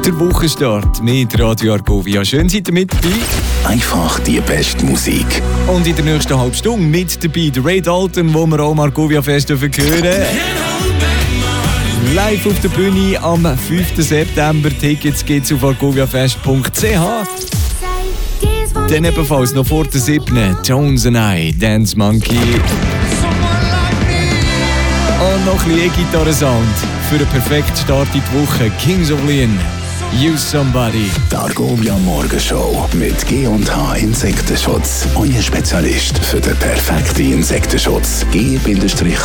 Der Wochenstart mit Radio Argovia. Schön seid ihr mit dabei. Einfach die beste Musik. Und in der nächsten halben Stunde mit dabei der Ray Dalton, wo wir auch am Argovia Fest hören dürfen. Live auf der Bühne am 5. September. Tickets gibt's auf argoviafest.ch. Dann ebenfalls noch vor der 7. Jones and I, Dance Monkey. Und noch ein bisschen E-Gitarre-Sound für einen perfekten Start in die Woche. Kings of Leon, Use Somebody. Die Argovia Morgenshow mit G&H Insektenschutz. Euer Spezialist für den perfekten Insektenschutz. g-h.ch.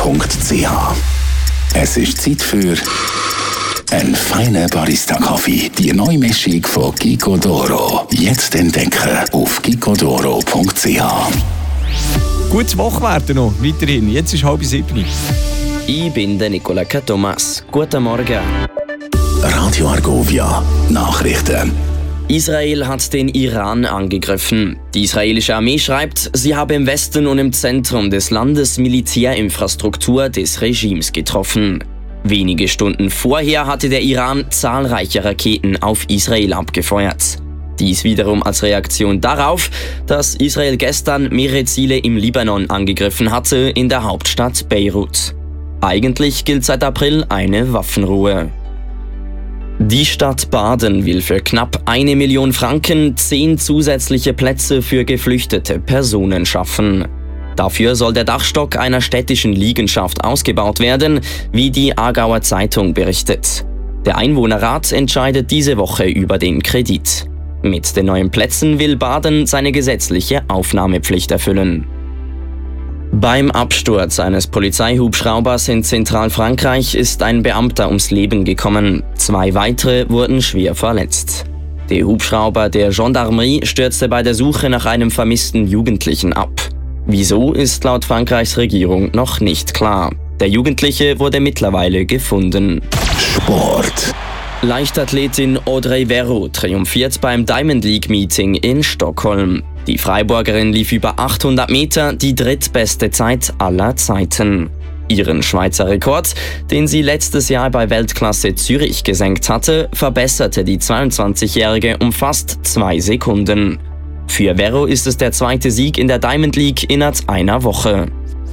Es ist Zeit für einen feinen Barista-Kaffee. Die neue Mischung von Gico d'Oro. Jetzt entdecken auf gicodoro.ch. Gutes Wachwerden noch, weiterhin. Jetzt ist 6:30. Ich bin der Nicola Thomas. Guten Morgen. Radio Argovia. Nachrichten. Israel hat den Iran angegriffen. Die israelische Armee schreibt, sie habe im Westen und im Zentrum des Landes Militärinfrastruktur des Regimes getroffen. Wenige Stunden vorher hatte der Iran zahlreiche Raketen auf Israel abgefeuert. Dies wiederum als Reaktion darauf, dass Israel gestern mehrere Ziele im Libanon angegriffen hatte, in der Hauptstadt Beirut. Eigentlich gilt seit April eine Waffenruhe. Die Stadt Baden will für knapp 1 Million Franken 10 zusätzliche Plätze für geflüchtete Personen schaffen. Dafür soll der Dachstock einer städtischen Liegenschaft ausgebaut werden, wie die Aargauer Zeitung berichtet. Der Einwohnerrat entscheidet diese Woche über den Kredit. Mit den neuen Plätzen will Baden seine gesetzliche Aufnahmepflicht erfüllen. Beim Absturz eines Polizeihubschraubers in Zentralfrankreich ist ein Beamter ums Leben gekommen. 2 weitere wurden schwer verletzt. Der Hubschrauber der Gendarmerie stürzte bei der Suche nach einem vermissten Jugendlichen ab. Wieso ist laut Frankreichs Regierung noch nicht klar. Der Jugendliche wurde mittlerweile gefunden. Sport. Leichtathletin Audrey Verreau triumphiert beim Diamond League Meeting in Stockholm. Die Freiburgerin lief über 800 Meter, die drittbeste Zeit aller Zeiten. Ihren Schweizer Rekord, den sie letztes Jahr bei Weltklasse Zürich gesenkt hatte, verbesserte die 22-Jährige um fast 2 Sekunden. Für Verreau ist es der 2. Sieg in der Diamond League innerhalb einer Woche.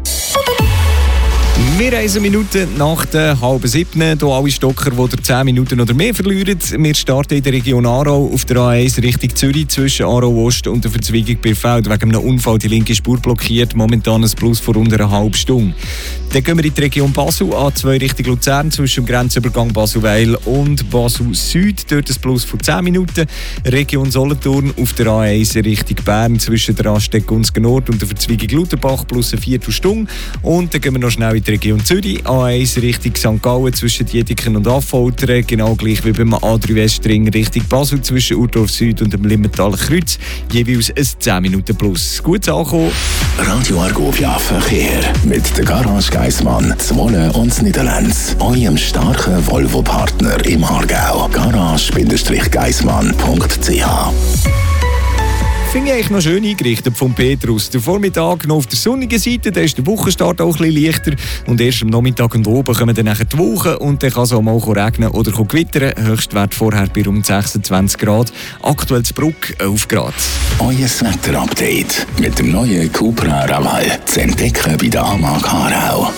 Wir reisen Minuten nach der 6:30. Hier alle Stocker, die 10 Minuten oder mehr verlieren. Wir starten in der Region Aarau auf der A1 Richtung Zürich zwischen Aarau Ost und der Verzweigung Birfeld. Wegen einem Unfall die linke Spur blockiert. Momentan ein Plus von rund einer halben Stunde. Dann gehen wir in die Region Basel, A2 Richtung Luzern zwischen dem Grenzübergang Basel-Weil und Basel-Süd. Dort ein Plus von 10 Minuten. Region Solothurn auf der A1 Richtung Bern zwischen der Raststätte Gunzgen Nord und der Verzweigung Lutherbach plus eine Viertelstunde. Und dann gehen wir noch schnell in die Region Zürich, A1 Richtung St. Gallen zwischen Dietiken und Affoltern, genau gleich wie beim A3 Westring Richtung Basel zwischen Urdorf Süd und dem Limmentaler Kreuz, jeweils ein 10 Minuten plus. Gut angekommen. Radio Argovia Verkehr mit der Garage Geissmann, Zwolle und Niederlands. Eurem starken Volvo-Partner im Aargau. Garage-geissmann.ch. Finde ich eigentlich noch schön eingerichtet von Petrus. Der Vormittag noch auf der sonnigen Seite, da ist der Wochenstart auch ein bisschen leichter. Und erst am Nachmittag und oben kommen dann nachher die Woche und dann kann es auch mal regnen oder gewittern. Höchstwert vorher bei rund 26 Grad. Aktuell zu Bruck 11 Grad. Euer Wetter-Update mit dem neuen Cupra Raval. Zu entdecken bei der AMAG Aarau.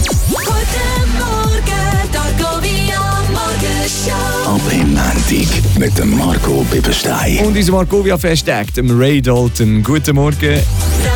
Ab im Montag mit dem Marco Bibberstein. Und unser Argovia Fest Act, dem Ray Dalton. Guten Morgen.